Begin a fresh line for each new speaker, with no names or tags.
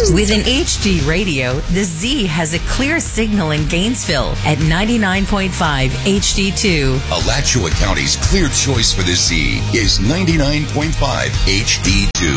With an HD radio, the Z has a clear signal in Gainesville at 99.5 HD2.
Alachua County's clear choice for the Z is 99.5 HD2.